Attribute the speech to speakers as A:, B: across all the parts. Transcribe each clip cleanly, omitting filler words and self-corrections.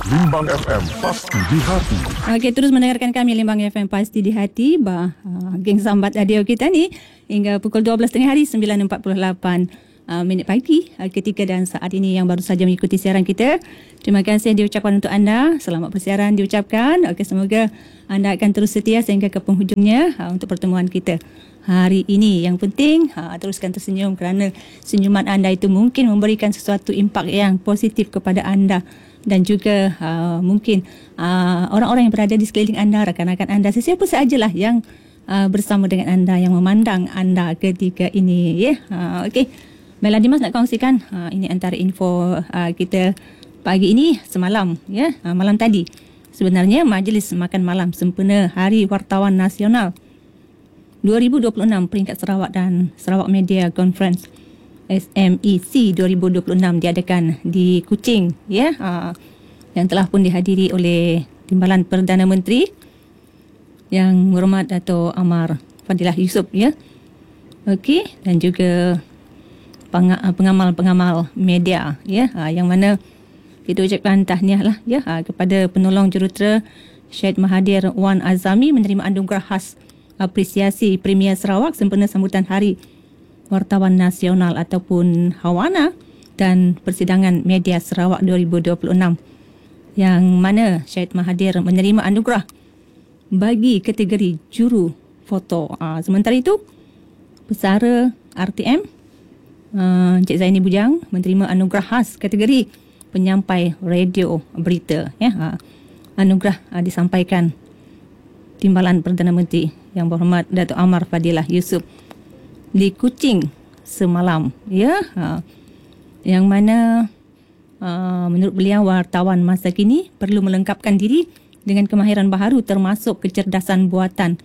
A: Limbang FM, pasti di hati.
B: Okey, terus mendengarkan kami Limbang FM pasti di hati. Geng sambat radio kita ni hingga pukul 12 tengah hari 9.48 minit pagi ketika dan saat ini yang baru saja mengikuti siaran kita. Terima kasih diucapkan untuk anda. Selamat bersiaran diucapkan. Okey, semoga anda akan terus setia sehingga ke penghujungnya untuk pertemuan kita hari ini. Yang penting teruskan tersenyum kerana senyuman anda itu mungkin memberikan sesuatu impak yang positif kepada anda dan juga mungkin orang-orang yang berada di sekeliling anda, rakan-rakan anda, sesiapa sahajalah yang bersama dengan anda, yang memandang anda ketika ini, ya. Okey, Mela Dimas nak kongsikan ini antara info kita pagi ini semalam, ya, malam tadi. Sebenarnya Majlis Makan Malam sempena Hari Wartawan Nasional 2026 peringkat Sarawak dan Sarawak Media Conference SMEC 2026 diadakan di Kuching, ya, yang telah pun dihadiri oleh Timbalan Perdana Menteri Yang Berhormat Dato' Amar Fadilah Yusof, ya. Okey, dan juga pengamal-pengamal media, ya, yang mana kita ucapkan tahniah lah, ya, kepada penolong jurutera Syed Mahathir Wan Azami menerima anugerah khas apresiasi Premier Sarawak sempena sambutan Hari Wartawan Nasional ataupun Hawana dan Persidangan Media Sarawak 2026, yang mana Syed Mahathir menerima anugerah bagi kategori juru foto. Sementara itu, pesara RTM Encik Zaini Bujang menerima anugerah khas kategori penyampai radio berita, ya. Anugerah disampaikan Timbalan Perdana Menteri Yang Berhormat Dato' Amar Fadilah Yusof di Kuching semalam, ya. Yang mana menurut beliau wartawan masa kini perlu melengkapkan diri dengan kemahiran baharu termasuk kecerdasan buatan,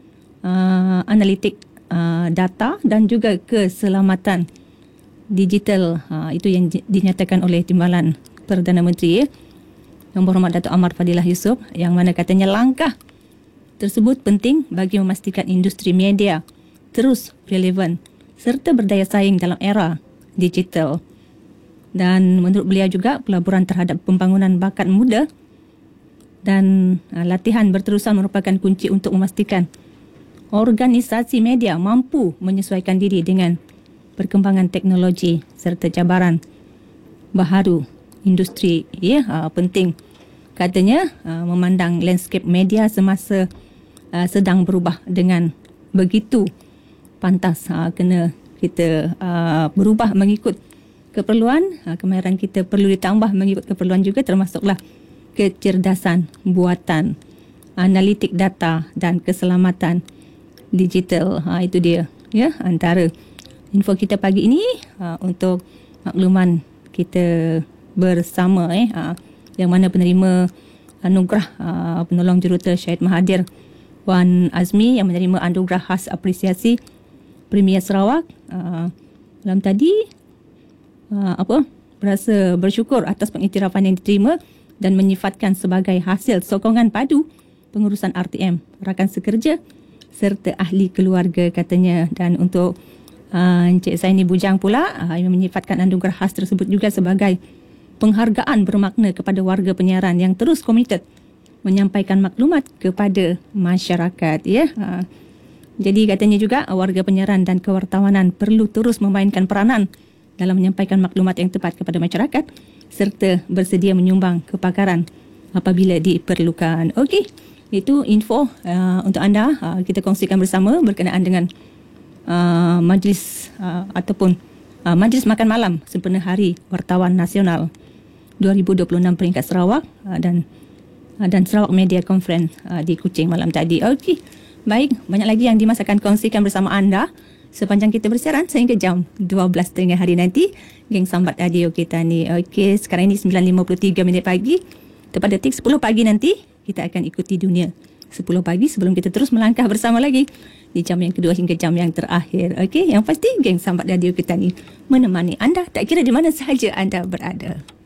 B: analitik data dan juga keselamatan digital. Itu yang dinyatakan oleh Timbalan Perdana Menteri, ya, Yang Berhormat Dato' Amar Fadilah Yusof, yang mana katanya langkah tersebut penting bagi memastikan industri media terus relevan serta berdaya saing dalam era digital. Dan menurut beliau juga pelaburan terhadap pembangunan bakat muda dan latihan berterusan merupakan kunci untuk memastikan organisasi media mampu menyesuaikan diri dengan perkembangan teknologi serta cabaran baharu industri, ya. Penting katanya memandang landscape media semasa sedang berubah dengan begitu pantas. Kena kita berubah mengikut keperluan. Kemahiran kita perlu ditambah mengikut keperluan juga, termasuklah kecerdasan buatan, analitik data dan keselamatan digital. Itu dia, ya, antara info kita pagi ini untuk makluman kita bersama, yang mana penerima anugerah penolong jurutera Syed Mahathir Wan Azmi yang menerima anugerah khas apresiasi Premier Sarawak malam tadi berasa bersyukur atas pengiktirafan yang diterima dan menyifatkan sebagai hasil sokongan padu pengurusan RTM, rakan sekerja serta ahli keluarga, katanya. Dan untuk Encik Zaini Bujang pula yang menyifatkan anugerah khas tersebut juga sebagai penghargaan bermakna kepada warga penyiaran yang terus komited menyampaikan maklumat kepada masyarakat, ya. Jadi katanya juga warga penyiaran dan kewartawanan perlu terus memainkan peranan dalam menyampaikan maklumat yang tepat kepada masyarakat serta bersedia menyumbang kepakaran apabila diperlukan. Okey, itu info untuk anda, kita kongsikan bersama berkenaan dengan majlis ataupun Majlis Makan Malam sempena Hari Wartawan Nasional 2026 peringkat Sarawak dan Sarawak Media Conference di Kuching malam tadi. Okey, baik, banyak lagi yang Dimas akan kongsikan bersama anda sepanjang kita bersiaran sehingga jam 12 tengah hari nanti, geng sambat radio kita ni. Okey, sekarang ini 9.53 minit pagi. Tepat detik 10 pagi nanti kita akan ikuti dunia 10 pagi sebelum kita terus melangkah bersama lagi di jam yang kedua hingga jam yang terakhir. Okey, yang pasti geng sambat radio kita ni menemani anda tak kira di mana sahaja anda berada.